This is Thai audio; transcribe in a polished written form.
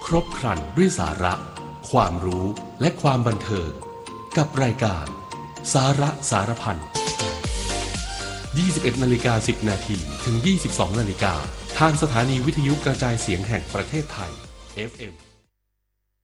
ครบครันด้วยสาระความรู้และความบันเทิงกับรายการสาระสารพัน 21:10 น.ถึง 22:00 น.ทางสถานีวิทยุกระจายเสียงแห่งประเทศไทย FM